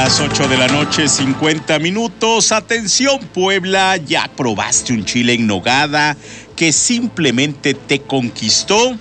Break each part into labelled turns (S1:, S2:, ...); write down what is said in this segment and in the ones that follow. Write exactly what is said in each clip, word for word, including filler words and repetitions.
S1: Las ocho de la noche, cincuenta minutos. Atención, Puebla, ¿ya probaste un chile en nogada que simplemente te conquistó?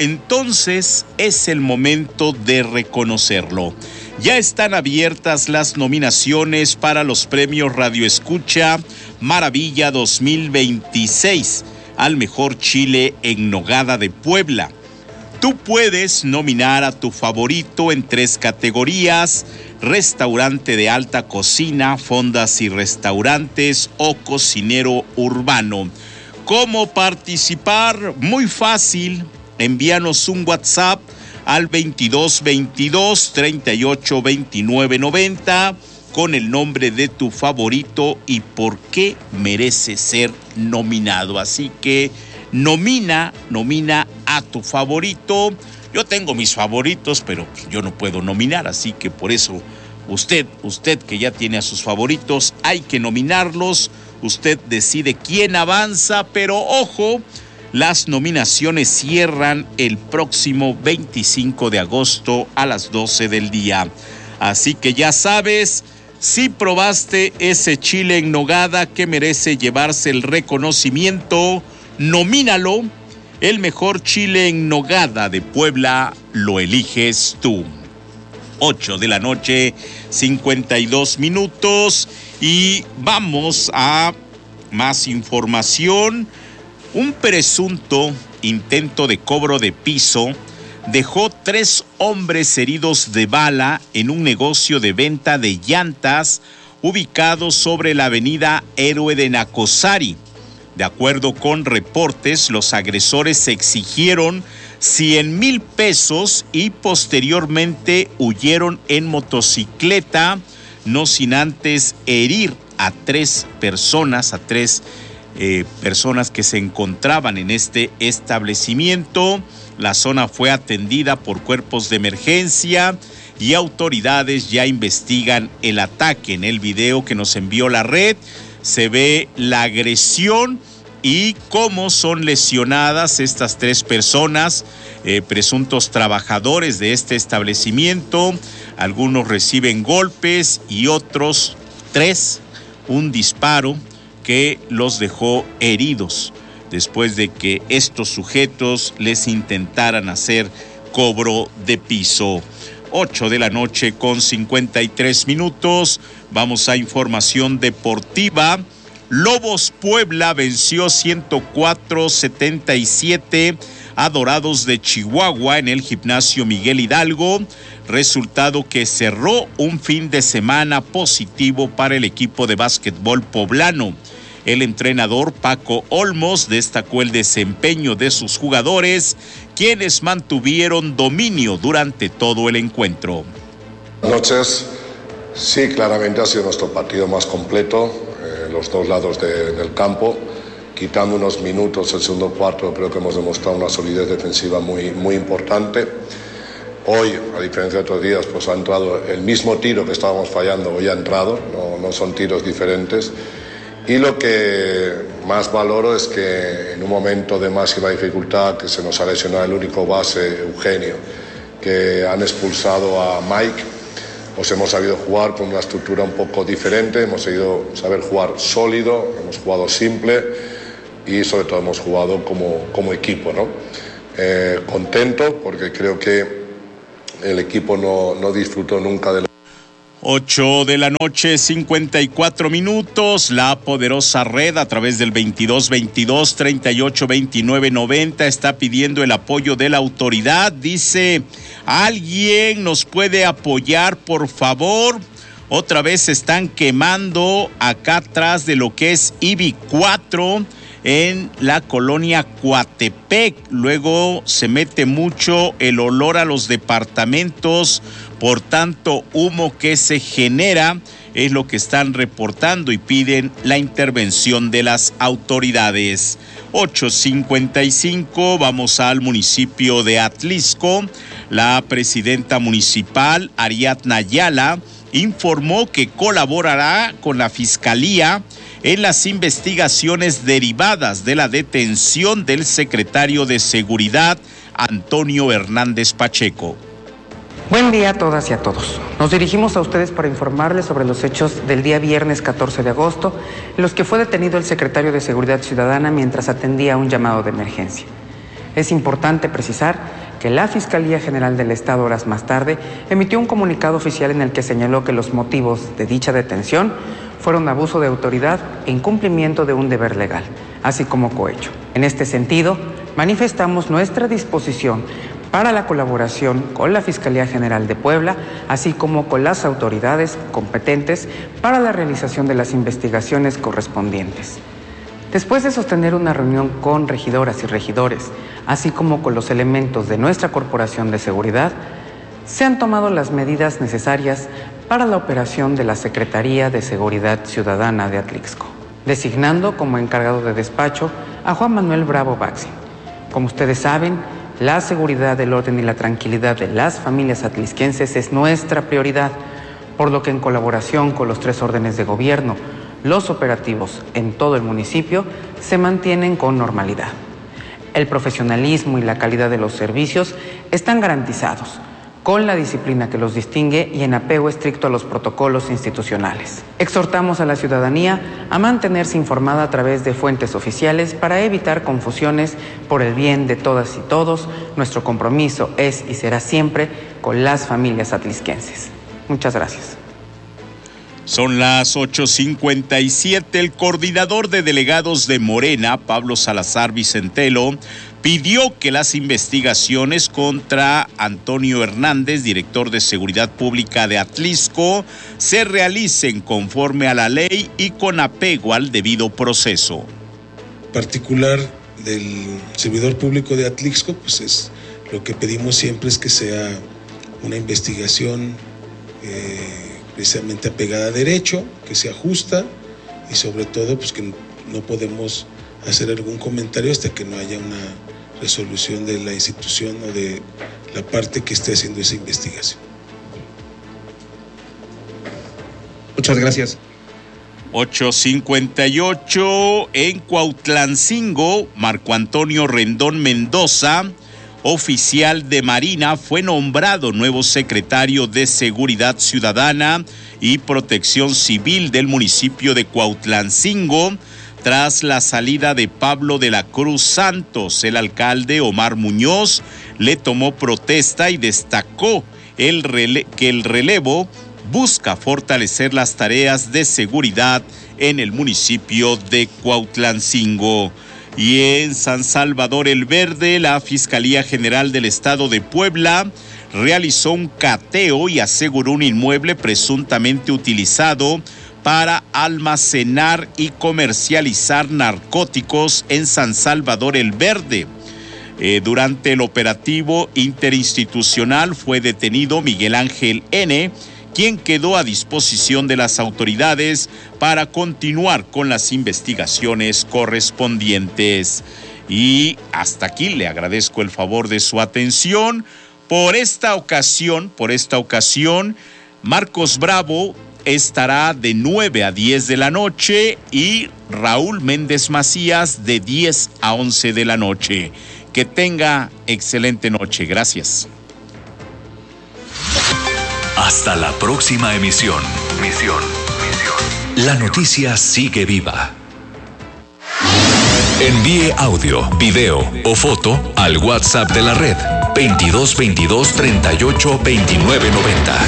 S1: Entonces es el momento de reconocerlo. Ya están abiertas las nominaciones para los premios Radio Escucha Maravilla dos mil veintiséis al mejor chile en nogada de Puebla. Tú puedes nominar a tu favorito en tres categorías: restaurante de alta cocina, fondas y restaurantes o cocinero urbano. ¿Cómo participar? Muy fácil. Envíanos un WhatsApp al veintidós veintidós treinta y ocho veintinueve noventa con el nombre de tu favorito y por qué merece ser nominado. Así que nomina, nomina a tu favorito. Yo tengo mis favoritos, pero yo no puedo nominar, así que por eso usted, usted que ya tiene a sus favoritos, hay que nominarlos. Usted decide quién avanza, pero ojo, las nominaciones cierran el próximo veinticinco de agosto a las doce del día. Así que ya sabes, si probaste ese chile en nogada que merece llevarse el reconocimiento, nomínalo. El mejor chile en nogada de Puebla lo eliges tú. ocho de la noche, cincuenta y dos minutos. Y vamos a más información. Un presunto intento de cobro de piso dejó tres hombres heridos de bala en un negocio de venta de llantas ubicado sobre la avenida Héroe de Nacosari. De acuerdo con reportes, los agresores exigieron cien mil pesos y posteriormente huyeron en motocicleta, no sin antes herir a tres personas, a tres eh, personas que se encontraban en este establecimiento. La zona fue atendida por cuerpos de emergencia y autoridades ya investigan el ataque. En el video que nos envió la red se ve la agresión y cómo son lesionadas estas tres personas, eh, presuntos trabajadores de este establecimiento. Algunos reciben golpes y otros tres, un disparo que los dejó heridos después de que estos sujetos les intentaran hacer cobro de piso. ocho de la noche con cincuenta y tres minutos. Vamos a información deportiva. Lobos Puebla venció ciento cuatro a setenta y siete a Dorados de Chihuahua en el gimnasio Miguel Hidalgo, resultado que cerró un fin de semana positivo para el equipo de básquetbol poblano. El entrenador Paco Olmos destacó el desempeño de sus jugadores, quienes mantuvieron dominio durante todo el encuentro.
S2: Buenas noches. Sí, claramente ha sido nuestro partido más completo, eh, los dos lados de, del campo. Quitando unos minutos el segundo cuarto, creo que hemos demostrado una solidez defensiva muy, muy importante. Hoy, a diferencia de otros días, pues ha entrado el mismo tiro que estábamos fallando, hoy ha entrado, no, no son tiros diferentes. Y lo que más valoro es que en un momento de máxima dificultad, que se nos ha lesionado el único base, Eugenio, que han expulsado a Mike, pues hemos sabido jugar con una estructura un poco diferente, hemos sabido saber jugar sólido, hemos jugado simple y sobre todo hemos jugado como, como equipo, ¿no? Eh, contento porque creo que el equipo no, no disfrutó nunca de la...
S1: ocho de la noche, cincuenta y cuatro minutos. La poderosa red a través del veintidós veintidós treinta y ocho veintinueve noventa está pidiendo el apoyo de la autoridad. Dice, ¿alguien nos puede apoyar, por favor? Otra vez se están quemando acá atrás de lo que es I B I cuatro en la colonia Coatepec. Luego se mete mucho el olor a los departamentos por tanto humo que se genera, es lo que están reportando y piden la intervención de las autoridades. ocho cincuenta y cinco, vamos al municipio de Atlisco. La presidenta municipal, Ariadna Ayala, informó que colaborará con la Fiscalía en las investigaciones derivadas de la detención del secretario de Seguridad, Antonio Hernández Pacheco.
S3: Buen día a todas y a todos. Nos dirigimos a ustedes para informarles sobre los hechos del día viernes catorce de agosto, en los que fue detenido el secretario de Seguridad Ciudadana mientras atendía un llamado de emergencia. Es importante precisar que la Fiscalía General del Estado, horas más tarde, emitió un comunicado oficial en el que señaló que los motivos de dicha detención fueron abuso de autoridad e incumplimiento de un deber legal, así como cohecho. En este sentido, manifestamos nuestra disposición para la colaboración con la Fiscalía General de Puebla, así como con las autoridades competentes para la realización de las investigaciones correspondientes. Después de sostener una reunión con regidoras y regidores, así como con los elementos de nuestra Corporación de Seguridad, se han tomado las medidas necesarias para la operación de la Secretaría de Seguridad Ciudadana de Atlixco, designando como encargado de despacho a Juan Manuel Bravo Baxi. Como ustedes saben, la seguridad, el orden y la tranquilidad de las familias atlixquenses es nuestra prioridad, por lo que en colaboración con los tres órdenes de gobierno, los operativos en todo el municipio se mantienen con normalidad. El profesionalismo y la calidad de los servicios están garantizados, con la disciplina que los distingue y en apego estricto a los protocolos institucionales. Exhortamos a la ciudadanía a mantenerse informada a través de fuentes oficiales para evitar confusiones por el bien de todas y todos. Nuestro compromiso es y será siempre con las familias atlixquenses. Muchas gracias.
S1: Son las ocho cincuenta y siete. El coordinador de delegados de Morena, Pablo Salazar Vicentelo, pidió que las investigaciones contra Antonio Hernández, director de Seguridad Pública de Atlixco, se realicen conforme a la ley y con apego al debido proceso.
S4: Particular del servidor público de Atlixco, pues es lo que pedimos siempre es que sea una investigación eh, precisamente apegada a derecho, que sea justa y sobre todo pues que no podemos hacer algún comentario hasta que no haya una resolución de la institución o de la parte que esté haciendo esa investigación.
S5: Muchas gracias.
S1: ocho cincuenta y ocho. En Cuautlancingo, Marco Antonio Rendón Mendoza, oficial de Marina, fue nombrado nuevo secretario de Seguridad Ciudadana y Protección Civil del municipio de Cuautlancingo, tras la salida de Pablo de la Cruz Santos. El alcalde Omar Muñoz le tomó protesta y destacó el rele- que el relevo busca fortalecer las tareas de seguridad en el municipio de Cuautlancingo. Y en San Salvador el Verde, la Fiscalía General del Estado de Puebla realizó un cateo y aseguró un inmueble presuntamente utilizado para almacenar y comercializar narcóticos en San Salvador el Verde. Eh, durante el operativo interinstitucional fue detenido Miguel Ángel N., quien quedó a disposición de las autoridades para continuar con las investigaciones correspondientes. Y hasta aquí le agradezco el favor de su atención. Por esta ocasión, por esta ocasión, Marcos Bravo estará de nueve a diez de la noche y Raúl Méndez Macías de diez a once de la noche. Que tenga excelente noche. Gracias.
S6: Hasta la próxima emisión. Misión, misión. La noticia sigue viva. Envíe audio, video o foto al WhatsApp de la red veintidós veintidós treinta y ocho veintinueve noventa.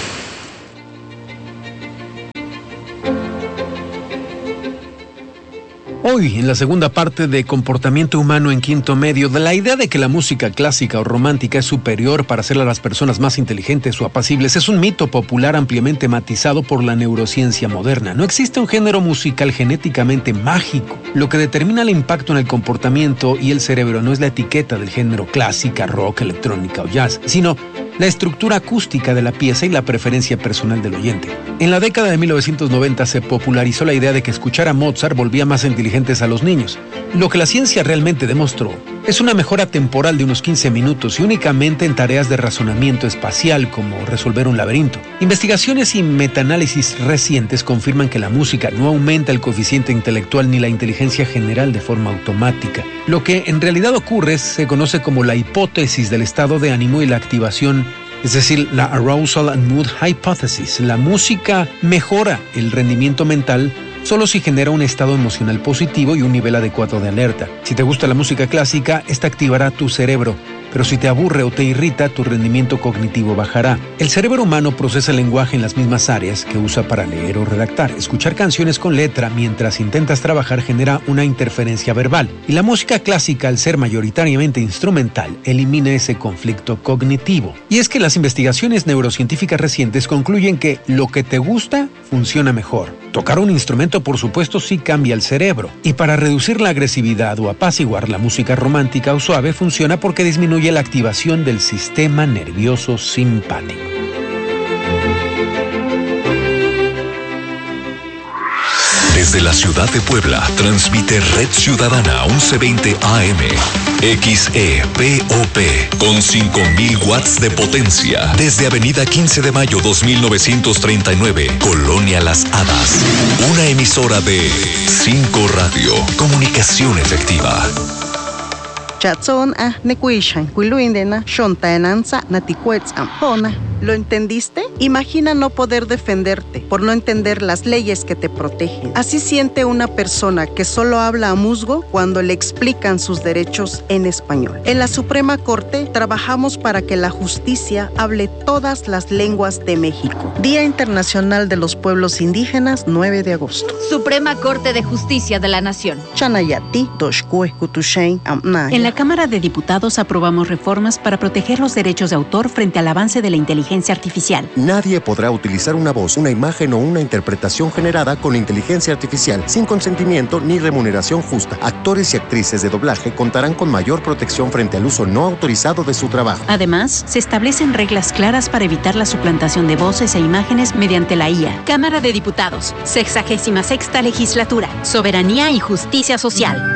S7: Hoy, en la segunda parte de Comportamiento Humano en Quinto Medio, de la idea de que la música clásica o romántica es superior para hacer a las personas más inteligentes o apacibles, es un mito popular ampliamente matizado por la neurociencia moderna. No existe un género musical genéticamente mágico. Lo que determina el impacto en el comportamiento y el cerebro no es la etiqueta del género clásica, rock, electrónica o jazz, sino la estructura acústica de la pieza y la preferencia personal del oyente. En la década de mil novecientos noventa se popularizó la idea de que escuchar a Mozart volvía más inteligentes a los niños. Lo que la ciencia realmente demostró es una mejora temporal de unos quince minutos y únicamente en tareas de razonamiento espacial como resolver un laberinto. Investigaciones y metaanálisis recientes confirman que la música no aumenta el coeficiente intelectual ni la inteligencia general de forma automática. Lo que en realidad ocurre se conoce como la hipótesis del estado de ánimo y la activación es decir, la Arousal and Mood Hypothesis. La música mejora el rendimiento mental solo si genera un estado emocional positivo y un nivel adecuado de alerta. Si te gusta la música clásica, esta activará tu cerebro, pero si te aburre o te irrita, tu rendimiento cognitivo bajará. El cerebro humano procesa el lenguaje en las mismas áreas que usa para leer o redactar. Escuchar canciones con letra mientras intentas trabajar genera una interferencia verbal, y la música clásica, al ser mayoritariamente instrumental, elimina ese conflicto cognitivo. Y es que las investigaciones neurocientíficas recientes concluyen que lo que te gusta funciona mejor. Tocar un instrumento, por supuesto, sí cambia el cerebro, y para reducir la agresividad o apaciguar, la música romántica o suave funciona porque disminuye la activación del sistema nervioso simpático.
S6: Desde la ciudad de Puebla, transmite Red Ciudadana once veinte A M, X E P O P, con cinco mil watts de potencia. Desde Avenida quince de mayo dos mil novecientos treinta y nueve, Colonia Las Hadas. Una emisora de cinco Radio, comunicación efectiva.
S8: Chatson a nekuishan, kuiluindena, shontaenanza, naticuetz ampona. ¿Lo entendiste? Imagina no poder defenderte por no entender las leyes que te protegen. Así siente una persona que solo habla a musgo cuando le explican sus derechos en español. En la Suprema Corte trabajamos para que la justicia hable todas las lenguas de México. Día Internacional de los Pueblos Indígenas, nueve de agosto.
S9: Suprema Corte de Justicia de la Nación.
S8: Chanayati, Doshkue, Kutushain, Amnaya.
S10: En la Cámara de Diputados aprobamos reformas para proteger los derechos de autor frente al avance de la inteligencia artificial.
S11: Nadie podrá utilizar una voz, una imagen o una interpretación generada con inteligencia artificial sin consentimiento ni remuneración justa. Actores y actrices de doblaje contarán con mayor protección frente al uso no autorizado de su trabajo.
S10: Además, se establecen reglas claras para evitar la suplantación de voces e imágenes mediante la I A.
S9: Cámara de Diputados, sexagésima sexta legislatura, soberanía y justicia social.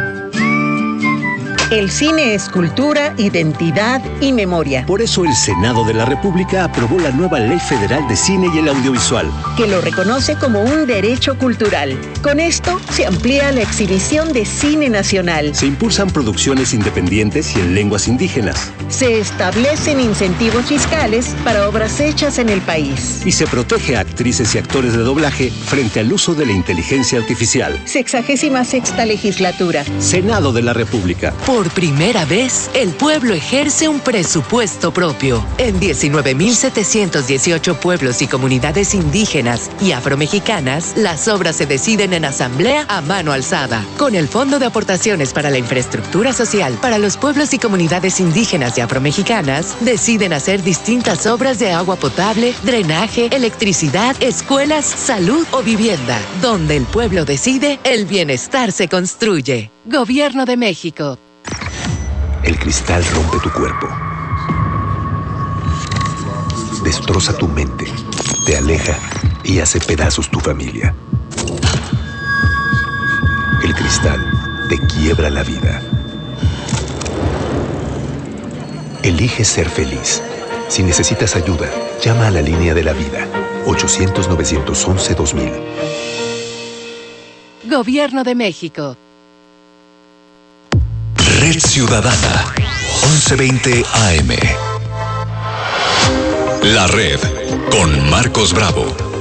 S12: El cine es cultura, identidad y memoria.
S13: Por eso el Senado de la República aprobó la nueva Ley Federal de Cine y el Audiovisual,
S12: que lo reconoce como un derecho cultural. Con esto se amplía la exhibición de cine nacional.
S13: Se impulsan producciones independientes y en lenguas indígenas.
S12: Se establecen incentivos fiscales para obras hechas en el país.
S13: Y se protege a actrices y actores de doblaje frente al uso de la inteligencia artificial.
S12: Sexagésima sexta legislatura.
S13: Senado de la República.
S14: Por primera vez, el pueblo ejerce un presupuesto propio. En diecinueve mil setecientos dieciocho pueblos y comunidades indígenas y afromexicanas, las obras se deciden en asamblea a mano alzada. Con el Fondo de Aportaciones para la Infraestructura Social para los pueblos y comunidades indígenas y afromexicanas, deciden hacer distintas obras de agua potable, drenaje, electricidad, escuelas, salud o vivienda. Donde el pueblo decide, el bienestar se construye. Gobierno de México.
S15: El cristal rompe tu cuerpo, destroza tu mente, te aleja y hace pedazos tu familia. El cristal te quiebra la vida. Elige ser feliz. Si necesitas ayuda, llama a la línea de la vida, ochocientos, novecientos once, dos mil.
S14: Gobierno de México.
S6: Red Ciudadana, once veinte A M. La Red, con Marcos Bravo.